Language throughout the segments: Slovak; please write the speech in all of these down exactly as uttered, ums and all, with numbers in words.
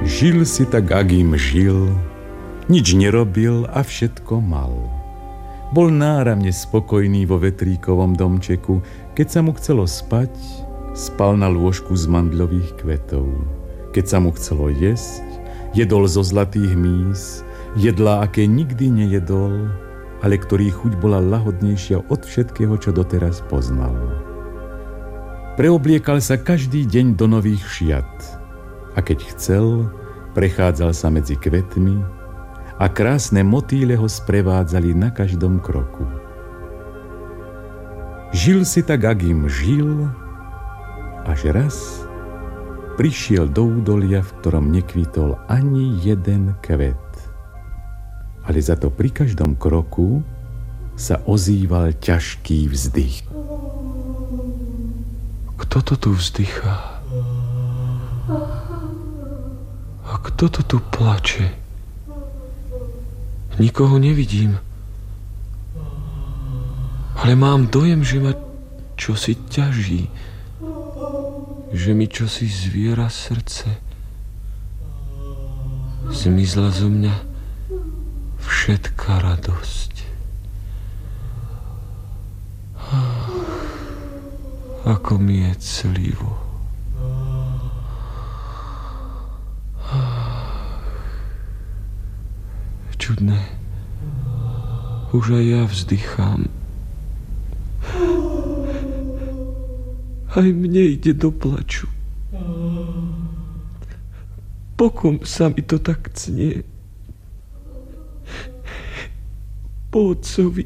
Žil si tak, akým žil, nič nerobil a všetko mal. Bol náramne spokojný vo vetríkovom domčeku, keď sa mu chcelo spať, spal na lôžku z mandľových kvetov. Keď sa mu chcelo jesť, jedol zo zlatých míz, jedlá, aké nikdy nejedol, ale ktorý chuť bola lahodnejšia od všetkého, čo doteraz poznal. Preobliekal sa každý deň do nových šiat a keď chcel, prechádzal sa medzi kvetmi a krásne motýle ho sprevádzali na každom kroku. Žil si tak, akým žil, až raz prišiel do údolia, v ktorom nekvitol ani jeden kvet. Ale za to pri každom kroku sa ozýval ťažký vzdych. Kto to tu vzdychá? A kto to tu plače? Nikoho nevidím. Ale mám dojem, že ma čosi ťaží. Že mi čosi zviera srdce. Zmizla zo mňa všetká radosť. Ako mi je clivo. Čudné. Už aj ja vzdychám. Aj mne ide do plaču. Pokom sa mi to tak cnie. Po otcovi.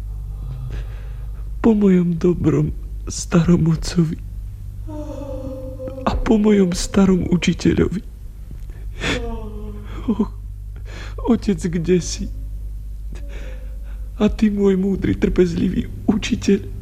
Po mojom dobrom starom otcovi. A po mojom starom učiteľovi. Och, otec, kde si? A ty, môj múdry, trpezlivý učiteľ,